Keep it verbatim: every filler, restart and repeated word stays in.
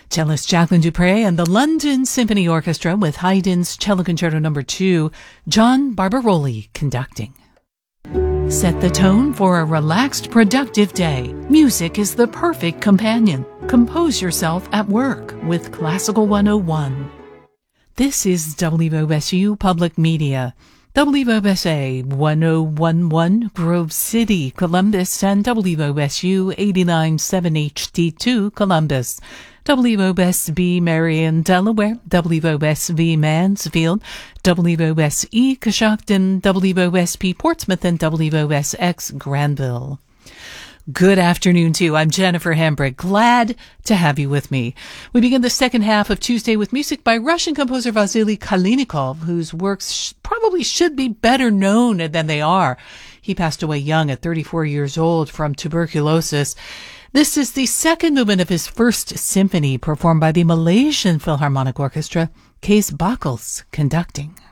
Cellist Jacqueline Dupre and the London Symphony Orchestra with Haydn's Cello Concerto Number two, John Barbaroli conducting. Set the tone for a relaxed, productive day. Music is the perfect companion. Compose yourself at work with Classical one oh one. This is W O S U Public Media. W O S A one oh one point one Grove City, Columbus, and W O S U eighty-nine point seven H D two Columbus. W O S B Marion, Delaware, W O S V Mansfield, W O S E Coshocton, W O S P Portsmouth, and W O S X Granville. Good afternoon to you. I'm Jennifer Hambrick. Glad to have you with me. We begin the second half of Tuesday with music by Russian composer Vasily Kalinikov, whose works sh- probably should be better known than they are. He passed away young at thirty-four years old from tuberculosis. This is the second movement of his first symphony, performed by the Malaysian Philharmonic Orchestra, Kees Bakels conducting.